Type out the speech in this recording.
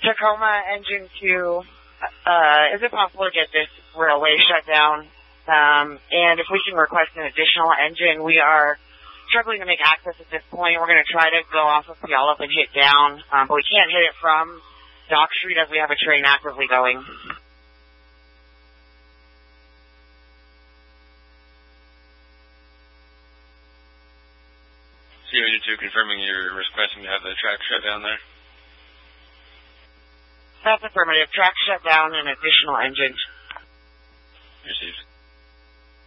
Tacoma engine 2, is it possible to get this railway shut down? And if we can request an additional engine, we are struggling to make access at this point. We're going to try to go off of Puyallup and hit down, but we can't hit it from Dock Street as we have a train actively going. CO2 confirming you're requesting to have the track shut down there? That's affirmative. Track shut down and additional engine. Received.